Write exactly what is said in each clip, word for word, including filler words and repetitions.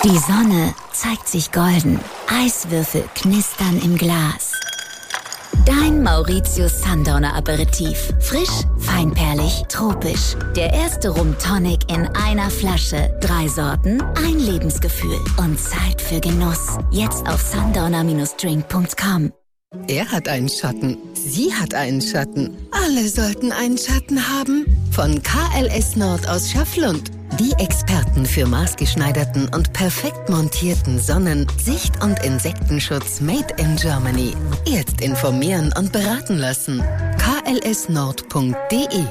Die Sonne zeigt sich golden. Eiswürfel knistern im Glas. Dein Mauritius Sundowner Aperitif. Frisch, feinperlig, tropisch. Der erste Rum Tonic in einer Flasche. Drei Sorten, ein Lebensgefühl und Zeit für Genuss. Jetzt auf sundowner Drink Punkt com. Er hat einen Schatten. Sie hat einen Schatten. Alle sollten einen Schatten haben. Von K L S Nord aus Schafflund. Die Experten für maßgeschneiderten und perfekt montierten Sonnen-, Sicht- und Insektenschutz made in Germany. Jetzt informieren und beraten lassen. k l s nord punkt d e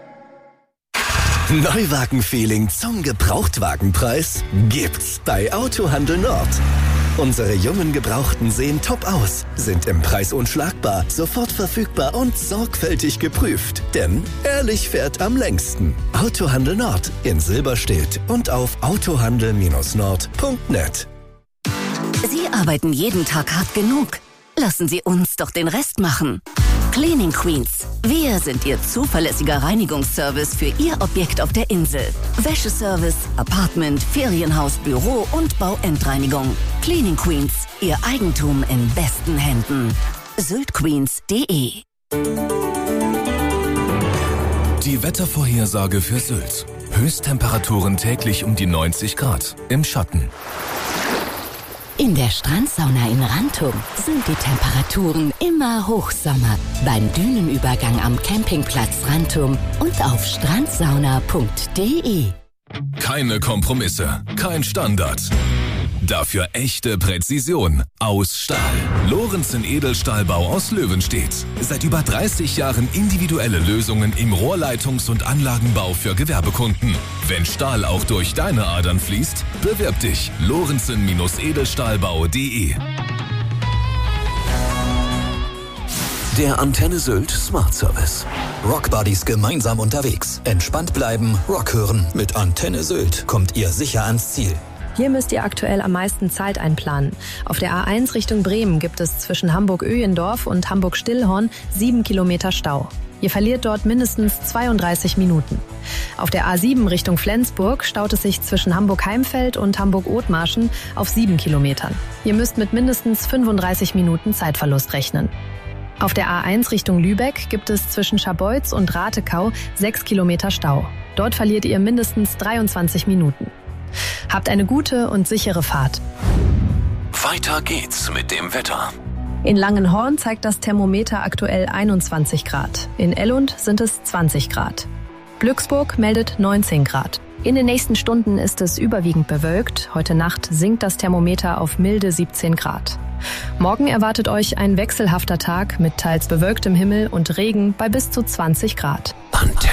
Neuwagen-Feeling zum Gebrauchtwagenpreis gibt's bei Autohandel Nord. Unsere jungen Gebrauchten sehen top aus, sind im Preis unschlagbar, sofort verfügbar und sorgfältig geprüft. Denn ehrlich fährt am längsten. Autohandel Nord in Silberstedt und auf autohandel Nord punkt net. Sie arbeiten jeden Tag hart genug. Lassen Sie uns doch den Rest machen. Cleaning Queens. Wir sind Ihr zuverlässiger Reinigungsservice für Ihr Objekt auf der Insel. Wäscheservice, Apartment, Ferienhaus, Büro und Bauendreinigung. Cleaning Queens. Ihr Eigentum in besten Händen. syltqueens punkt de. Die Wettervorhersage für Sylt. Höchsttemperaturen täglich um die neunzig Grad. Im Schatten. In der Strandsauna in Rantum sind die Temperaturen immer Hochsommer. Beim Dünenübergang am Campingplatz Rantum und auf strandsauna punkt de. Keine Kompromisse, kein Standard. Dafür echte Präzision aus Stahl. Lorenzen Edelstahlbau aus Löwenstedt. Seit über dreißig Jahren individuelle Lösungen im Rohrleitungs- und Anlagenbau für Gewerbekunden. Wenn Stahl auch durch deine Adern fließt, bewirb dich. Lorenzen Edelstahlbau punkt de. Der Antenne Sylt Smart Service. Rockbuddies gemeinsam unterwegs. Entspannt bleiben, Rock hören. Mit Antenne Sylt kommt ihr sicher ans Ziel. Hier müsst ihr aktuell am meisten Zeit einplanen. Auf der A eins Richtung Bremen gibt es zwischen Hamburg-Öhendorf und Hamburg-Stillhorn sieben Kilometer Stau. Ihr verliert dort mindestens zweiunddreißig Minuten. Auf der A sieben Richtung Flensburg staut es sich zwischen Hamburg-Heimfeld und Hamburg-Othmarschen auf sieben Kilometern. Ihr müsst mit mindestens fünfunddreißig Minuten Zeitverlust rechnen. Auf der A eins Richtung Lübeck gibt es zwischen Scharbeutz und Ratekau sechs Kilometer Stau. Dort verliert ihr mindestens dreiundzwanzig Minuten. Habt eine gute und sichere Fahrt. Weiter geht's mit dem Wetter. In Langenhorn zeigt das Thermometer aktuell einundzwanzig Grad. In Ellund sind es zwanzig Grad. Glücksburg meldet neunzehn Grad. In den nächsten Stunden ist es überwiegend bewölkt. Heute Nacht sinkt das Thermometer auf milde siebzehn Grad. Morgen erwartet euch ein wechselhafter Tag mit teils bewölktem Himmel und Regen bei bis zu zwanzig Grad. Antenne